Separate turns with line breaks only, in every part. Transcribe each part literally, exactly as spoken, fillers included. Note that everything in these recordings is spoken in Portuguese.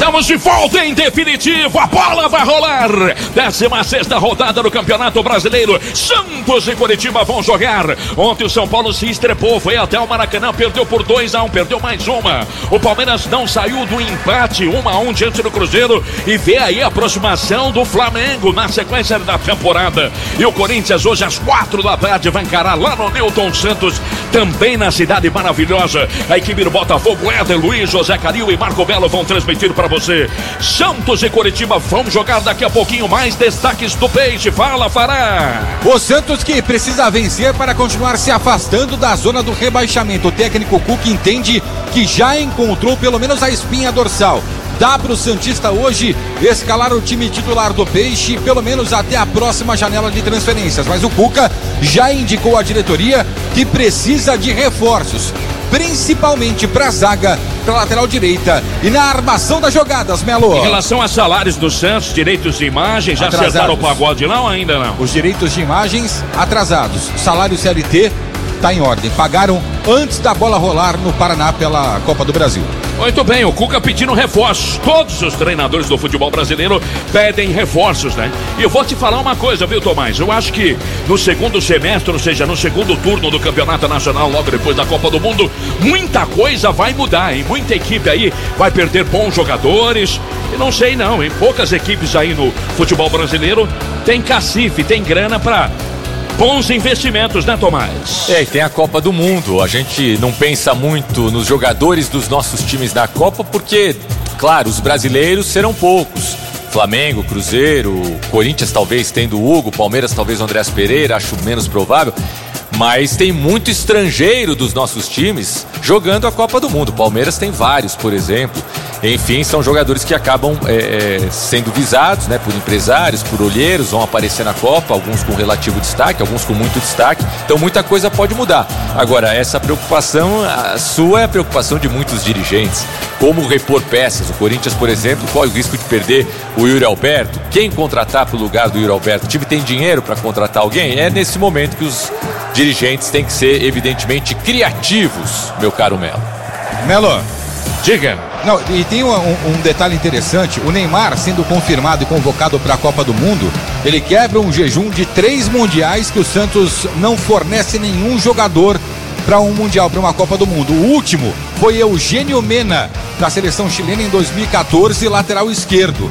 Estamos de volta em definitivo, a bola vai rolar. décima sexta rodada do Campeonato Brasileiro. Santos e Coritiba vão jogar. Ontem o São Paulo se estrepou, foi até o Maracanã, perdeu por dois a um, perdeu mais uma. O Palmeiras não saiu do empate, um a um diante do Cruzeiro, e vê aí a aproximação do Flamengo na sequência da temporada. E o Corinthians hoje às quatro da tarde vai encarar lá no Newton Santos, também na cidade maravilhosa. A equipe do Botafogo, Éder, Luiz, José Caril e Marco Belo vão transmitir para você. Santos e Coritiba vão jogar daqui a pouquinho. Mais destaques do Peixe. Fala, Fará.
O Santos que precisa vencer para continuar se afastando da zona do rebaixamento. O técnico Cuca entende que já encontrou pelo menos a espinha dorsal. Dá para o Santista hoje escalar o time titular do Peixe, pelo menos até a próxima janela de transferências. Mas o Cuca já indicou à diretoria que precisa de reforços, principalmente para a zaga, para a lateral direita e na armação das jogadas, Melo.
Em relação a salários do Santos, direitos de imagem, já
atrasados.
Acertaram o pagode lá ou ainda não?
Os direitos de imagens atrasados. Salário C L T está em ordem. Pagaram antes da bola rolar no Paraná pela Copa do Brasil.
Muito bem, o Cuca pedindo reforços. Todos os treinadores do futebol brasileiro pedem reforços, né? E eu vou te falar uma coisa, viu, Tomás? Eu acho que no segundo semestre, ou seja, no segundo turno do Campeonato Nacional, logo depois da Copa do Mundo, muita coisa vai mudar, hein? Muita equipe aí vai perder bons jogadores. E não sei não, hein? Poucas equipes aí no futebol brasileiro tem cacife, tem grana pra bons investimentos, né, Tomás?
É, e tem a Copa do Mundo. A gente não pensa muito nos jogadores dos nossos times na Copa porque, claro, os brasileiros serão poucos. Flamengo, Cruzeiro, Corinthians talvez tendo o Hugo, Palmeiras talvez o Andrés Pereira, acho menos provável. Mas tem muito estrangeiro dos nossos times jogando a Copa do Mundo. Palmeiras tem vários, por exemplo. Enfim, são jogadores que acabam é, sendo visados, né, por empresários, por olheiros, vão aparecer na Copa, alguns com relativo destaque, alguns com muito destaque. Então muita coisa pode mudar. Agora, essa preocupação, a sua é a preocupação de muitos dirigentes. Como repor peças? O Corinthians, por exemplo, corre o risco de perder o Yuri Alberto. Quem contratar para o lugar do Yuri Alberto? O time tem dinheiro para contratar alguém? É nesse momento que os dirigentes têm que ser, evidentemente, criativos, meu caro Melo.
Melo,
diga.
Não, e tem um, um detalhe interessante. O Neymar, sendo confirmado e convocado para a Copa do Mundo, ele quebra um jejum de três mundiais que o Santos não fornece nenhum jogador para um mundial, para uma Copa do Mundo. O último foi Eugênio Mena, da seleção chilena em dois mil e catorze, lateral esquerdo.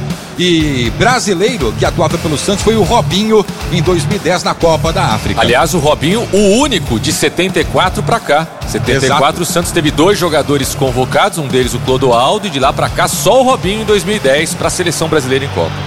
E brasileiro que atuava pelo Santos foi o Robinho em dois mil e dez na Copa da África.
Aliás, o Robinho, o único de setenta e quatro para cá. setenta e quatro, Exato. O Santos teve dois jogadores convocados, um deles o Clodoaldo, e de lá para cá só o Robinho em dois mil e dez para a seleção brasileira em Copa.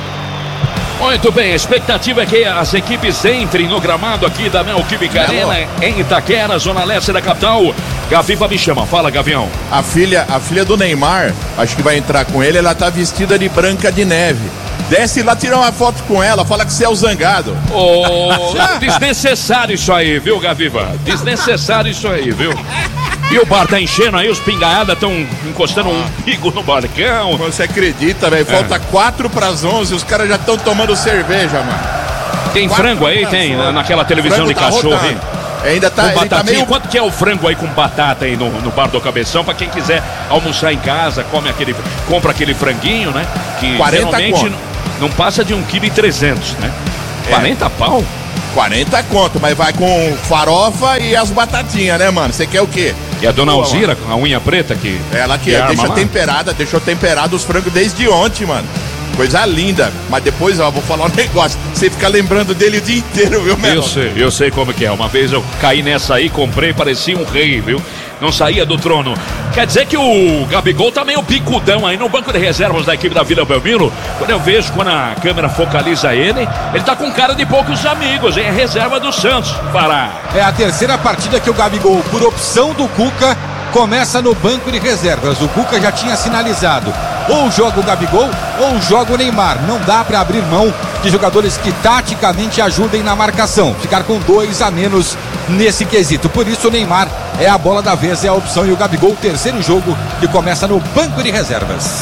Muito bem, a expectativa é que as equipes entrem no gramado aqui da Neoquímica Arena, em Itaquera, zona leste da capital. Gaviva me chama, fala, Gavião.
A filha, a filha do Neymar, acho que vai entrar com ele, ela tá vestida de Branca de Neve. Desce lá, tira uma foto com ela, fala que você é o zangado.
Oh, desnecessário isso aí, viu, Gaviva? Desnecessário isso aí, viu? E o bar tá enchendo aí, os pingaiadas estão encostando um pico no balcão.
Você acredita, velho? Falta é. quatro pras onze, os caras já estão tomando cerveja, mano.
Tem quatro frango aí? Tem, onze. Naquela televisão de tá cachorro aí.
Ainda tá,
com batatinha.
Tá meio...
Quanto que é o frango aí com batata aí no, no bar do Cabeção? Pra quem quiser almoçar em casa, come aquele, compra aquele franguinho, né? Que geralmente conto. não passa de um quilo e trezentos, né? É. quarenta pau?
quarenta conto, mas vai com farofa e as batatinhas, né, mano? Você quer o quê?
E a dona Alzira, com a unha preta que...
Ela que, que deixa temperada, deixou temperado os frangos desde ontem, mano. Coisa linda. Mas depois, ó, vou falar um negócio. Você fica lembrando dele o dia inteiro, viu, meu?
Eu sei, eu sei como que é. Uma vez eu caí nessa aí, comprei, parecia um rei, viu? Não saía do trono. Quer dizer que o Gabigol tá meio picudão aí no banco de reservas da equipe da Vila Belmiro. Quando eu vejo, quando a câmera focaliza ele, ele tá com cara de poucos amigos, hein? É reserva do Santos. Pará.
É a terceira partida que o Gabigol, por opção do Cuca, começa no banco de reservas. O Cuca já tinha sinalizado: ou joga o Gabigol ou joga o Neymar. Não dá para abrir mão de jogadores que taticamente ajudem na marcação, ficar com dois a menos nesse quesito. Por isso o Neymar é a bola da vez, é a opção, e o Gabigol, terceiro jogo que começa no banco de reservas.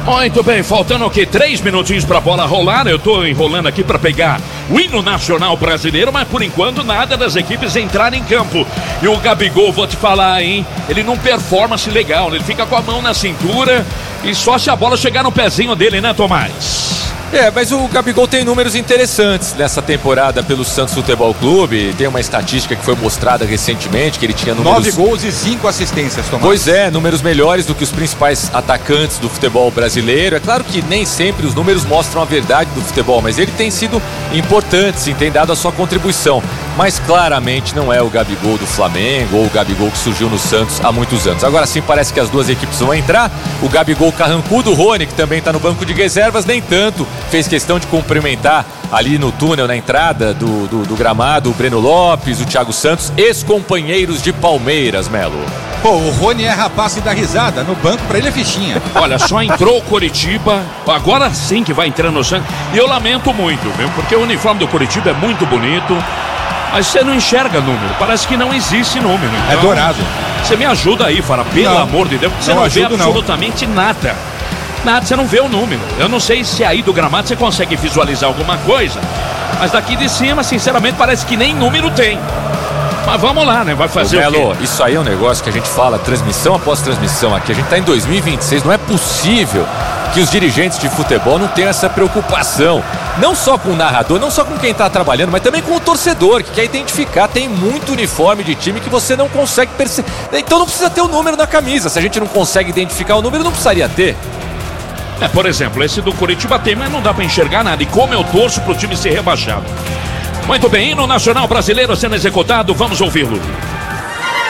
Muito bem, faltando o quê? Três minutinhos pra bola rolar. Eu tô enrolando aqui pra pegar o hino nacional brasileiro, mas por enquanto nada das equipes entrarem em campo. E o Gabigol, vou te falar, hein? Ele não performance legal, ele fica com a mão na cintura e só se a bola chegar no pezinho dele, né, Tomás?
É, mas o Gabigol tem números interessantes nessa temporada pelo Santos Futebol Clube. Tem uma estatística que foi mostrada recentemente, que ele tinha números...
Nove gols e cinco assistências, Tomás.
Pois é, números melhores do que os principais atacantes do futebol brasileiro. É claro que nem sempre os números mostram a verdade do futebol, mas ele tem sido importante, sim, tem dado a sua contribuição. Mas claramente não é o Gabigol do Flamengo ou o Gabigol que surgiu no Santos há muitos anos. Agora sim parece que as duas equipes vão entrar. O Gabigol carrancudo, o Rony, que também está no banco de reservas, nem tanto. Fez questão de cumprimentar ali no túnel, na entrada do, do, do gramado, o Breno Lopes, o Thiago Santos, ex-companheiros de Palmeiras, Melo.
Pô, o Rony é rapaz e dá risada. No banco, pra ele é fichinha.
Olha, só entrou o Coritiba, agora sim que vai entrando no Santos. E eu lamento muito, viu? Porque o uniforme do Coritiba é muito bonito, mas você não enxerga número. Parece que não existe número. Então,
é dourado.
Você me ajuda aí, Fara, pelo
não,
amor de Deus. Você não, não vê absolutamente não. nada. Nada, você não vê o número. Eu não sei se aí do gramado você consegue visualizar alguma coisa, mas daqui de cima, sinceramente, parece que nem número tem. Mas vamos lá, né? Vai fazer
Ô,
o
Melo,
quê?
Isso aí é um negócio que a gente fala transmissão após transmissão aqui. A gente tá em dois mil e vinte e seis, não é possível que os dirigentes de futebol não tenham essa preocupação. Não só com o narrador, não só com quem tá trabalhando, mas também com o torcedor, que quer identificar. Tem muito uniforme de time que você não consegue perceber. Então não precisa ter o número na camisa. Se a gente não consegue identificar o número, não precisaria ter.
É, por exemplo, esse do Coritiba tem, mas não dá pra enxergar nada. E como eu torço pro time ser rebaixado. Muito bem, hino nacional brasileiro sendo executado, vamos ouvi-lo.